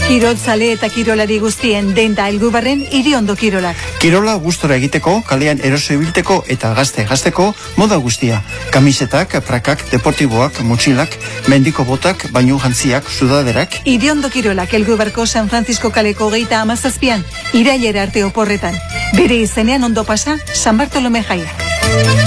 Kirolzale eta kirolari guztien denda helgubarren Iriondo Kirolak. Kirola gustora egiteko, kalean eroso ibilteko eta gazteko moda guztia. Kamisetak, prakak, deportiboak, motxilak, mendiko botak, bainu jantziak, sudaderak. Iriondo Kirolak helgubarko San Francisco kaleko 37an, irailera arte oporretan. Bere izenean ondo pasa San Bartolome jaiak.